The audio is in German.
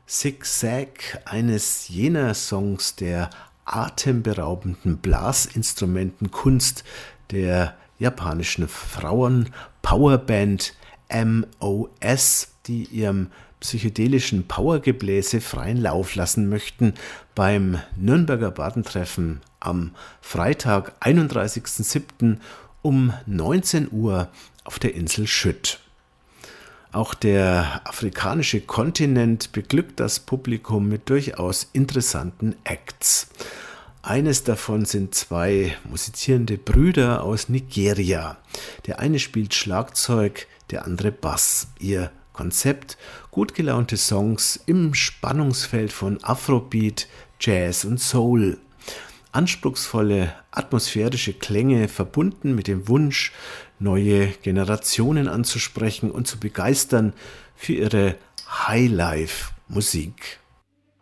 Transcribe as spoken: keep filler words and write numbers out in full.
Zigzag, eines jener Songs der atemberaubenden Blasinstrumentenkunst der japanischen Frauen-Powerband M O S, die ihrem psychedelischen Powergebläse freien Lauf lassen möchten beim Nürnberger Badentreffen am Freitag, einunddreißigsten siebten um neunzehn Uhr auf der Insel Schütt. Auch der afrikanische Kontinent beglückt das Publikum mit durchaus interessanten Acts. Eines davon sind zwei musizierende Brüder aus Nigeria. Der eine spielt Schlagzeug, der andere Bass. Ihr Konzept: gut gelaunte Songs im Spannungsfeld von Afrobeat, Jazz und Soul. Anspruchsvolle, atmosphärische Klänge verbunden mit dem Wunsch, neue Generationen anzusprechen und zu begeistern für ihre Highlife-Musik.